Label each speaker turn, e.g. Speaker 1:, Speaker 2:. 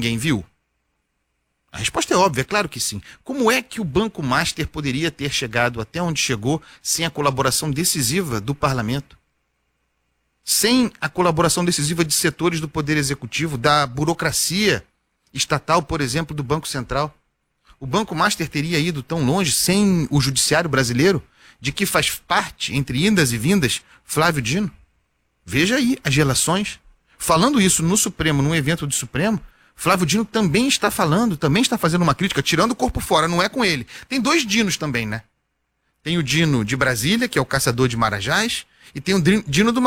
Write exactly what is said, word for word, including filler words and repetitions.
Speaker 1: ninguém viu? A resposta é óbvia, é claro que sim. Como é que o Banco Master poderia ter chegado até onde chegou sem a colaboração decisiva do parlamento? Sem a colaboração decisiva de setores do Poder Executivo, da burocracia estatal, por exemplo, do Banco Central? O Banco Master teria ido tão longe sem o judiciário brasileiro, de que faz parte, entre indas e vindas, Flávio Dino? Veja aí as relações. Falando isso no Supremo, num evento do Supremo, Flávio Dino também está falando, também está fazendo uma crítica, tirando o corpo fora, não é com ele. Tem dois Dinos também, né? Tem o Dino de Brasília, que é o caçador de marajás, e tem o Dino do